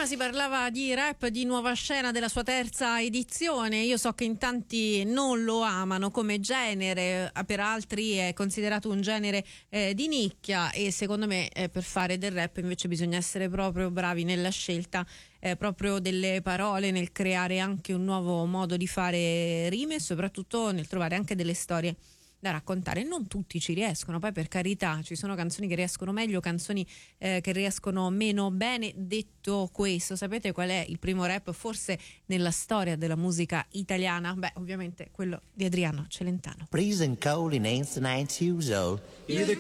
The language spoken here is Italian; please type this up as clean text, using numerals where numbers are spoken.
si parlava di rap di Nuova Scena della sua terza edizione. Io so che in tanti non lo amano come genere, per altri è considerato un genere di nicchia, e secondo me per fare del rap invece bisogna essere proprio bravi nella scelta proprio delle parole, nel creare anche un nuovo modo di fare rime e soprattutto nel trovare anche delle storie da raccontare. Non tutti ci riescono, poi per carità ci sono canzoni che riescono meglio, canzoni che riescono meno bene. Detto questo, sapete qual è il primo rap forse nella storia della musica italiana? Beh, ovviamente quello di Adriano Celentano. Freezing cold in 19 years old.